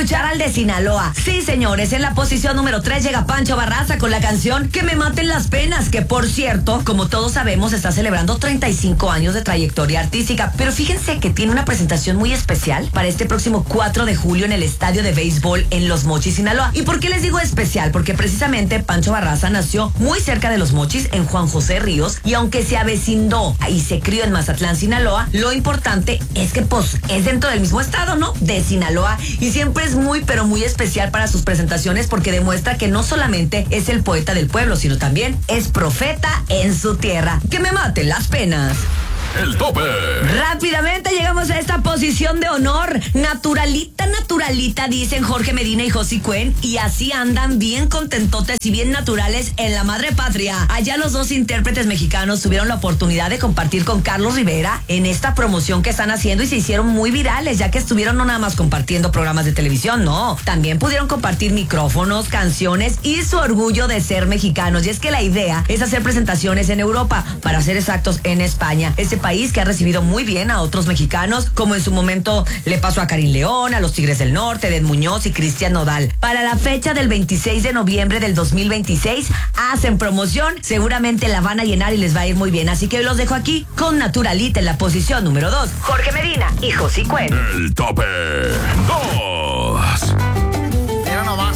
escuchar al de Sinaloa. Sí, señores, en la posición número 3 llega Pancho Barraza con la canción Que me maten las penas, que por cierto, como todos sabemos, está celebrando 35 años de trayectoria artística. Pero fíjense que tiene una presentación muy especial para este próximo 4 de julio en el estadio de béisbol en Los Mochis, Sinaloa. ¿Y por qué les digo especial? Porque precisamente Pancho Barraza nació muy cerca de Los Mochis, en Juan José Ríos, y aunque se avecindó y se crió en Mazatlán, Sinaloa, lo importante es que pues es dentro del mismo estado, ¿no? De Sinaloa, y siempre es muy pero muy especial para sus presentaciones porque demuestra que no solamente es el poeta del pueblo, sino también es profeta en su tierra. Que me maten las penas. El tope. Rápidamente llegamos a esta posición de honor. Naturalita, naturalita, dicen Jorge Medina y Josie Cuen, y así andan bien contentotes y bien naturales en la madre patria. Allá los dos intérpretes mexicanos tuvieron la oportunidad de compartir con Carlos Rivera en esta promoción que están haciendo y se hicieron muy virales, ya que estuvieron no nada más compartiendo programas de televisión, no, también pudieron compartir micrófonos, canciones y su orgullo de ser mexicanos. Y es que la idea es hacer presentaciones en Europa, para ser exactos en España, ese país que ha recibido muy bien a otros mexicanos, como en su momento le pasó a Karim León, a los Tigres del Norte, Eden Muñoz y Cristian Nodal. Para la fecha del 26 de noviembre del 2026 hacen promoción, seguramente la van a llenar y les va a ir muy bien, así que los dejo aquí con Naturalita en la posición número 2, Jorge Medina y Josie Cuen. El tope 2.